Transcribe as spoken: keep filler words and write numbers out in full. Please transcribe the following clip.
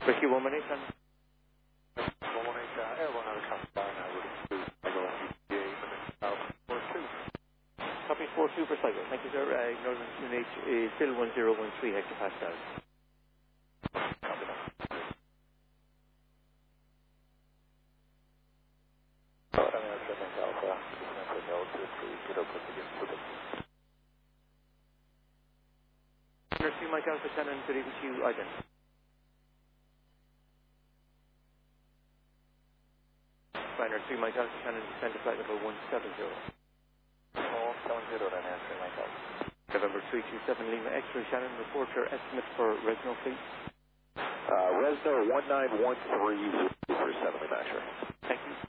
Whiskey one one eight, Shannon. one one eight, uh, airborne out of Castletown now, with two, I go on G P A, but it's now four two. Copy four two for cycle. Thank you, sir. Uh, Northern Q N H is still one zero one three hectopascals. Copy that. Alright, I'm going to check in Alpha. Just going to put L two three, get up with the gift with it. Nursery Mike Alpha Shannon, good evening to you, Ivan. Fine, Nursery Mike Alpha Shannon, descend to flight number one seven zero. one seven zero, then answering myself. November three two seven Lima X-ray Shannon, report your estimate for Resno, please. Uh, Resno one nine one three zero seven, Lima X-ray. Thank you.